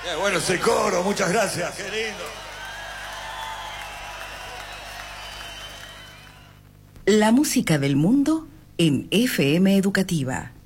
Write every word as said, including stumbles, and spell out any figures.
Eh, bueno, ese coro, muchas gracias. Qué lindo. La música del mundo en F M Educativa.